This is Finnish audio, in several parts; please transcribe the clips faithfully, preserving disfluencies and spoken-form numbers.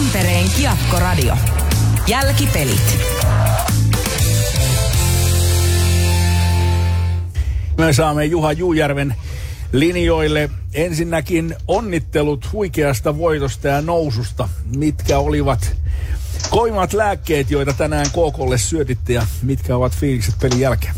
Tampereen Kiekko-radio. Jälkipelit. Me saamme Juha Juujärven linjoille. Ensinnäkin onnittelut huikeasta voitosta ja noususta. Mitkä olivat kovimmat lääkkeet, joita tänään K K:lle syötitte, ja mitkä ovat fiilikset pelin jälkeen?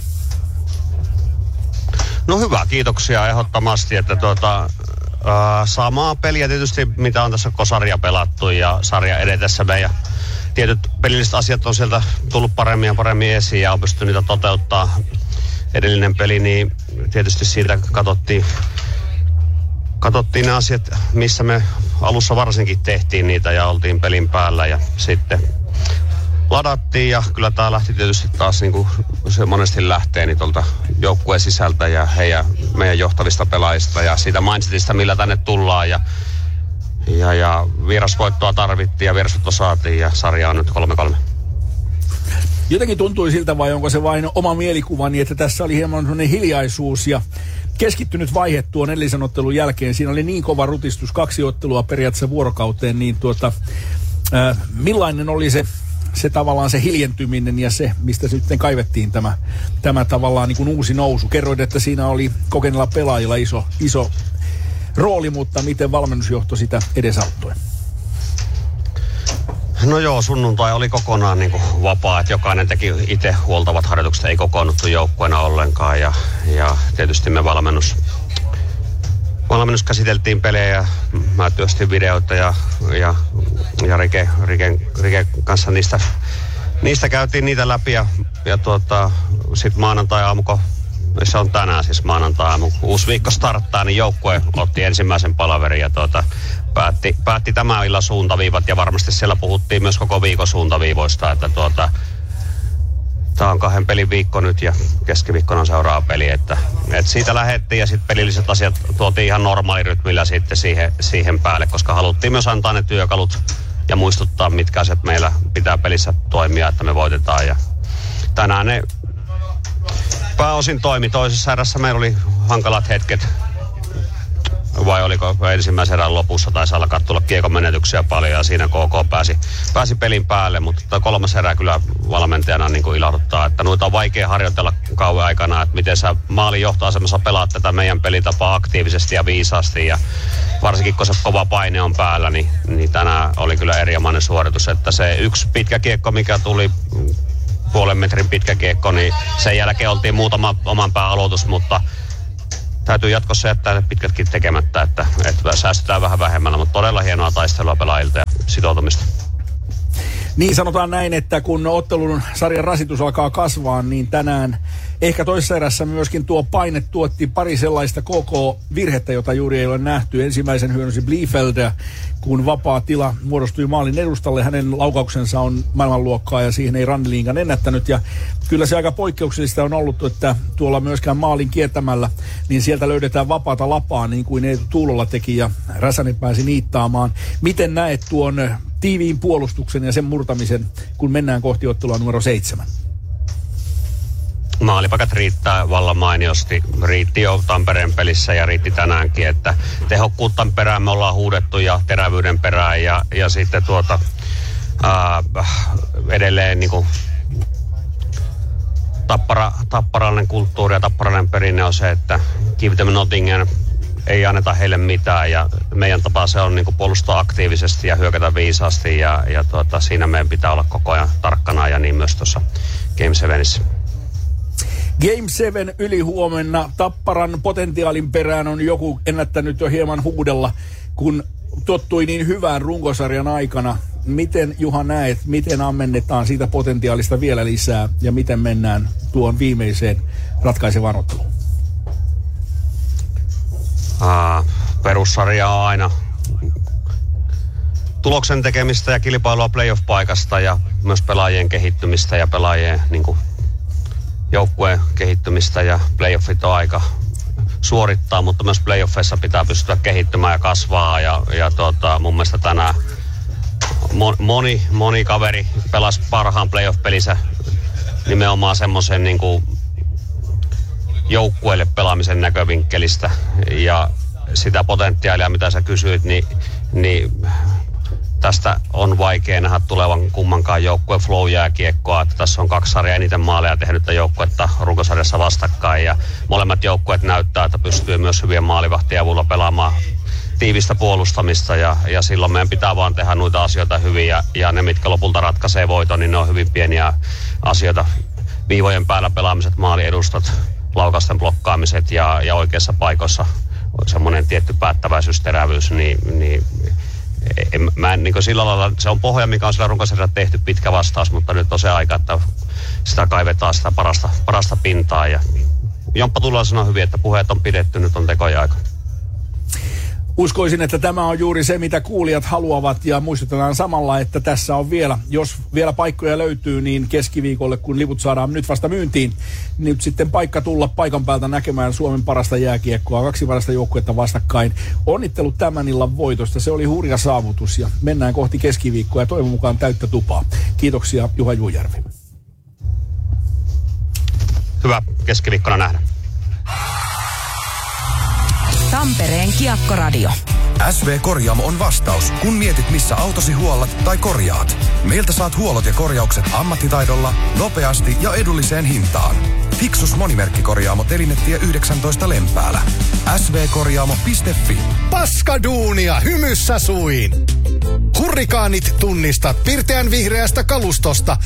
No hyvä, kiitoksia ehdottomasti, että tuota, äh, samaa peliä tietysti, mitä on tässä koko sarja pelattu ja sarja edetessä meidän tietyt pelilliset asiat on sieltä tullut paremmin ja paremmin esiin ja on pystynyt niitä toteuttaa. Edellinen peli, niin tietysti siitä katsottiin, katsottiin ne asiat, missä me alussa varsinkin tehtiin niitä ja oltiin pelin päällä ja sitten ladattiin ja kyllä tämä lähti tietysti taas niin kuin se monesti lähtee niin tuolta joukkueen sisältä ja heidän, meidän johtavista pelaajista ja siitä mindsetistä, millä tänne tullaan ja, ja, ja vierasvoittoa tarvittiin ja vierasvoitto saatiin ja sarja on nyt kolme kolme. Jotenkin tuntui siltä, vai onko se vain oma mielikuvani, että tässä oli hieman sellainen hiljaisuus ja keskittynyt vaihe tuon edellisen ottelun jälkeen. Siinä oli niin kova rutistus, kaksi ottelua periaatteessa vuorokauteen, niin tuota, äh, millainen oli se, se tavallaan se hiljentyminen ja se, mistä sitten kaivettiin tämä, tämä tavallaan niin kuin uusi nousu? Kerroit, että siinä oli kokeneilla pelaajilla iso, iso rooli, mutta miten valmennusjohto sitä edesauttoi? No joo, sunnuntai oli kokonaan niin kuin vapaa, että jokainen teki itse huoltavat harjoitukset, ei kokoonnuttu joukkueena ollenkaan ja, ja tietysti me valmennus, valmennus käsiteltiin pelejä ja mä työstin videoita ja, ja, ja Rike, Rike, Rike kanssa niistä, niistä käytiin niitä läpi ja, ja tuota, sitten maanantai-aamuko, se on tänään siis maanantai-aamu, uusi viikko starttaa, niin joukkue otti ensimmäisen palaverin ja tuota, Päätti, päätti tämän illan suuntaviivat ja varmasti siellä puhuttiin myös koko viikon suuntaviivoista, että tuota, tämä on kahden pelin viikko nyt ja keskiviikkona on seuraava peli, että, että siitä lähdettiin ja sitten pelilliset asiat tuotiin ihan normaalirytmillä sitten siihen, siihen päälle, koska haluttiin myös antaa ne työkalut ja muistuttaa, mitkä asiat meillä pitää pelissä toimia, että me voitetaan ja tänään ne pääosin toimi. Toisessa erässä meillä oli hankalat hetket. Vai oliko ensimmäisen erän lopussa, taisi alkaa tulla kiekon menetyksiä paljon ja siinä K K pääsi, pääsi pelin päälle, mutta kolmas erä kyllä valmentajana niin kuin ilahduttaa, että noita on vaikea harjoitella kauan aikana, että miten sä maalin johtoasemassa pelaat tätä meidän pelitapaa aktiivisesti ja viisaasti ja varsinkin kun se kova paine on päällä, niin, niin tänään oli kyllä erinomainen suoritus, että se yksi pitkä kiekko, mikä tuli puolen metrin pitkä kiekko, niin sen jälkeen oltiin muutama oman pään aloitus, mutta täytyy jatkossa jättää ne pitkätkin tekemättä, että, että säästetään vähän vähemmällä, mutta todella hienoa taistelua pelaajilta ja sitoutumista. Niin sanotaan näin, että kun ottelun sarjan rasitus alkaa kasvaa, niin tänään ehkä toisessa erässä myöskin tuo paine tuotti pari sellaista K K-virhettä, jota juuri ei ole nähty. Ensimmäisen hyödynsi Bliefeld, kun vapaa tila muodostui maalin edustalle. Hänen laukauksensa on maailmanluokkaa ja siihen ei Randlingan ennättänyt. Ja kyllä se aika poikkeuksellista on ollut, että tuolla myöskään maalin kiertämällä, niin sieltä löydetään vapaata lapaa, niin kuin Eetu Tuulola teki ja Räsänen pääsi niittaamaan. Miten näet tuon tiiviin puolustuksen ja sen murtamisen, kun mennään kohti ottelua numero seitsemän? Maalipaikat riittää vallan mainiosti. Riitti jo Tampereen pelissä ja riitti tänäänkin, että tehokkuutta perään me ollaan huudettu ja terävyyden perään ja, ja sitten tuota ää, edelleen niin kuin tappara, tapparallinen kulttuuri ja tapparallinen perinne on se, että give them nothing, ei anneta heille mitään ja meidän tapa se on niin kuin puolustaa aktiivisesti ja hyökätä viisaasti ja, ja tuota, siinä meidän pitää olla koko ajan tarkkana ja niin myös tuossa Game Sevenissä. Game seitsemän yli huomenna. Tapparan potentiaalin perään on joku ennättänyt jo hieman huudella, kun tottui niin hyvään runkosarjan aikana. Miten, Juha, näet, miten ammennetaan siitä potentiaalista vielä lisää ja miten mennään tuon viimeiseen ratkaisevaan otteluun? Ah, perussarja on aina tuloksen tekemistä ja kilpailua playoff-paikasta ja myös pelaajien kehittymistä ja pelaajien niin kuin joukkueen kehittymistä ja playoffit on aika suorittaa, mutta myös playoffeissa pitää pystyä kehittymään ja kasvaa ja, ja tota, mun mielestä tänään moni, moni kaveri pelasi parhaan playoff-pelinsä nimenomaan semmoisen niin kuin joukkueelle pelaamisen näkövinkkelistä ja sitä potentiaalia, mitä sä kysyit, niin, niin tästä on vaikea nähdä tulevan kummankaan joukkueen flow-jääkiekkoa. Että tässä on kaksi sarjaa eniten maaleja tehnyttä joukkuetta runkosarjassa vastakkain. Ja molemmat joukkueet näyttää, että pystyy myös hyvien maalivahtien avulla pelaamaan tiivistä puolustamista. Ja, ja silloin meidän pitää vaan tehdä noita asioita hyvin. Ja, ja ne, mitkä lopulta ratkaisee voiton, niin ne on hyvin pieniä asioita. Viivojen päällä pelaamiset, maaliedustat, laukausten blokkaamiset ja, ja oikeassa paikoissa semmoinen tietty päättäväisyys, terävyys, niin, niin en, mä en, niin sillä lailla, se on pohja, mikä on sillä runkosarjalla tehty pitkä vastaus, mutta nyt on se aika, että sitä kaivetaan sitä parasta, parasta pintaa. Ja Jomppa Tulla sanoi hyvin, että puheet on pidetty, nyt on tekoja aika. Uskoisin, että tämä on juuri se, mitä kuulijat haluavat, ja muistutetaan samalla, että tässä on vielä, jos vielä paikkoja löytyy, niin keskiviikolle, kun liput saadaan nyt vasta myyntiin, niin nyt sitten paikka tulla paikan päältä näkemään Suomen parasta jääkiekkoa, kaksi parasta joukkuetta vastakkain. Onnittelut tämän illan voitosta, se oli hurja saavutus, ja mennään kohti keskiviikkoa ja toivon mukaan täyttä tupaa. Kiitoksia, Juha Juujärvi. Hyvä keskiviikkona nähdä. Tampereen Kiekkoradio. S V Korjaamo on vastaus, kun mietit missä autosi huollat tai korjaat. Meiltä saat huollot ja korjaukset ammattitaidolla, nopeasti ja edulliseen hintaan. Fiksus Monimerkkikorjaamo Telinetie yhdeksäntoista Lempäälä. S V korjaamo piste fi. Paskaduunia hymyssä suin! Hurrikaanit tunnistat pirteän vihreästä kalustosta